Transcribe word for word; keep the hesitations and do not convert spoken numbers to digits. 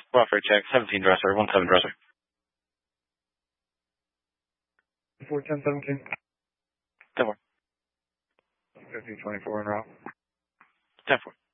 Welfare check, seventeen dresser, one seven dresser. four ten seventeen. ten four. fifteen twenty-four en route. ten four.